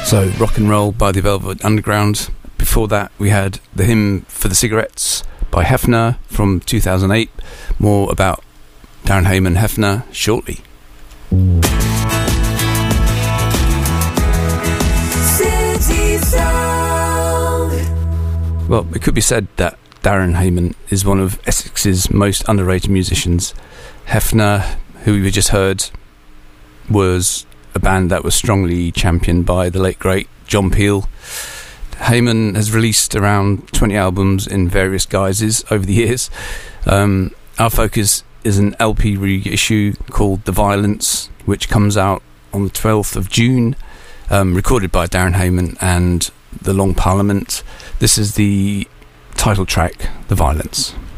So, Rock and Roll by the Velvet Underground. Before that, we had The Hymn for the Cigarettes by Hefner from 2008. More about Darren Hayman Hefner shortly. City Sound. Well, it could be said that Darren Hayman is one of Essex's most underrated musicians. Hefner, who we just heard, was a band that was strongly championed by the late great John Peel. Hayman has released around 20 albums in various guises over the years. Our focus is an LP reissue called The Violence, which comes out on the 12th of June, recorded by Darren Hayman and The Long Parliament. This is the title track, The Violence.